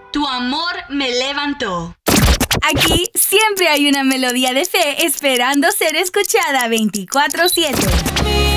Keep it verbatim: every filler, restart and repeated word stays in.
Tu amor me levantó. Aquí siempre hay una melodía de fe esperando ser escuchada veinticuatro siete.